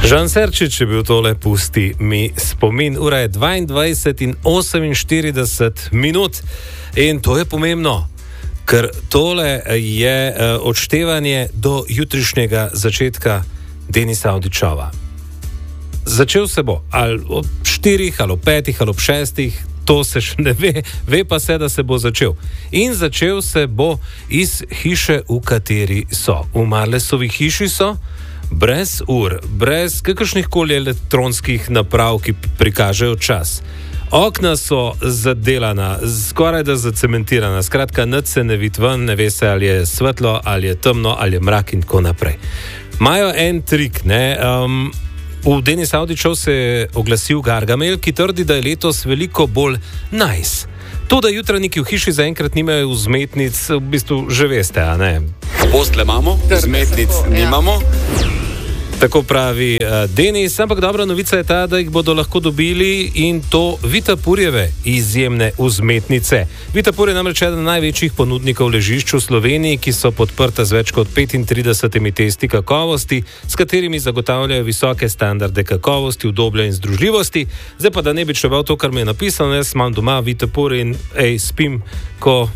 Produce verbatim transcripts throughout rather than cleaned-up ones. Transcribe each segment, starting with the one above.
Žan Serčič je bil tole, pusti mi spomin. Ura je dvaindvajset in oseminštirideset minut in to je pomembno, ker tole je uh, odštevanje do jutrišnjega začetka Denisa Avdićova. Začel se bo ali ob štirih, ali ob petih, ali ob šestih, to se še ne ve, ve pa se, da se bo začel. In začel se bo iz hiše, v kateri so. V Marlesovi hiši so, brez ur, brez kakršnih koli elektronskih naprav, ki prikažejo čas. Okna so zadelana, skoraj da zacementirana, skratka, nič se ne vidi ven, ne ve se, ali je svetlo, ali je temno, ali je mrak in tako naprej. Imajo en trik, ne, um, v Denis Avdićov se je oglasil Gargamel, ki trdi, da je letos veliko bolj nice. To, da jutranjiki v hiši zaenkrat nimajo vzmetnic, v bistvu že veste, a ne? Postle imamo, vzmetnic nimamo. Tako pravi uh, Denis, ampak dobra novica je ta, da jih bodo lahko dobili in to Vitapurjeve izjemne vzmetnice. Vitapur je namreč eden največjih ponudnikov ležišč v Sloveniji, ki so podprta z več kot petintridesetimi testi kakovosti, s katerimi zagotavljajo visoke standarde kakovosti, udobja in združljivosti. Zdaj pa, da ne bi čeval to, kar mi je napisano, jaz imam doma Vitapur in ej, spim, ko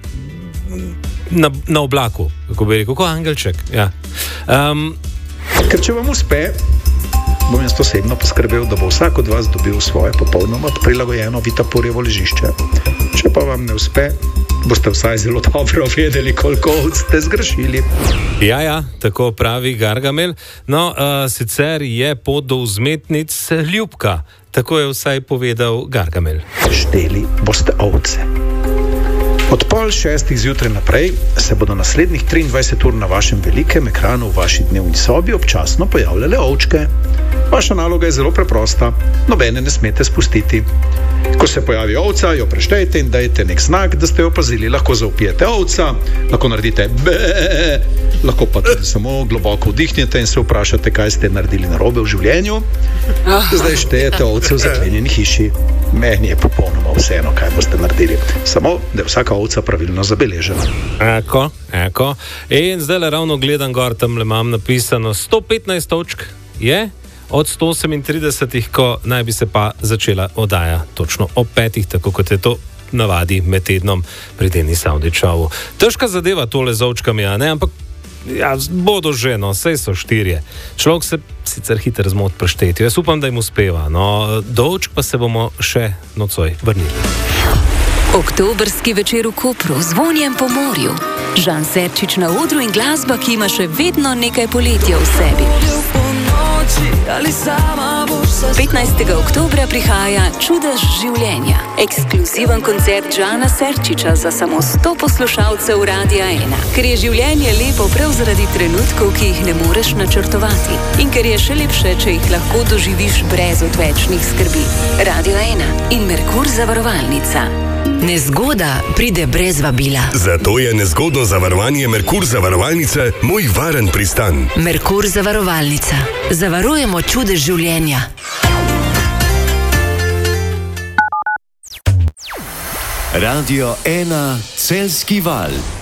na, na oblaku, kako bi rekel, kot angelček. Ja. Um, Ker če vam uspe, bom jaz osebno poskrbel, da bo vsak od vas dobil svoje popolnoma prilagojeno Vitapurjevo ležišče. Če pa vam ne uspe, boste vsaj zelo dobro vedeli, koliko ste zgrešili. Ja, ja, tako pravi Gargamel. No, uh, sicer je pot do vzmetnic ljubka, tako je vsaj povedal Gargamel. Šteli boste ovce. Od pol šestih zjutraj naprej se bodo naslednjih triindvajset ur na vašem velikem ekranu v vaši dnevni sobi občasno pojavljale ovčke. Vaša naloga je zelo preprosta, nobene ne smete spustiti. Ko se pojavi ovca, jo preštejte in dajte nek znak, da ste jo opazili. Lahko zaupijete ovca, lahko naredite be, lahko pa tudi samo globoko vdihnete in se vprašate, kaj ste naredili narobe v življenju. Zdaj štejete ovce v zaklenjeni hiši. Meni je popolnoma vseeno, kaj boste naredili. Samo, da je vsaka ovca pravilno zabeležena. Eko, eko. In zdaj le ravno gledam gor, tam le imam napisano sto petnajst točk je od sto osemintridesetih, ko naj bi se pa začela oddaja točno ob petih, tako kot je to navadi med tednom pri Denisu Avdićovu. Težka zadeva tole z ovčkami, a ne, ampak ja, bodo že, no, sej so štirje. Človek se sicer hitro zmot preštetju. Jaz upam, da jim uspeva, no, do ovčk pa se bomo še nocoj vrnili. Oktobrski večer v Kopru z vonjem po morju. Žan Serčič na odru in glasba, ki ima še vedno nekaj poletja v sebi. petnajstega oktobra prihaja Čudež življenja. Ekskluziven koncert Žana Serčiča za samo sto poslušalcev Radia ena. Ker je življenje lepo prav zaradi trenutkov, ki jih ne moreš načrtovati. In ker je še lepše, če jih lahko doživiš brez odvečnih skrbi. Radio ena in Merkur zavarovalnica. Nezgoda pride brez vabila. Zato je nezgodno zavarovanje Merkur zavarovalnice moj varen pristan. Merkur zavarovalnica. Zavarujemo čudež življenja. Radio ena Celjski val.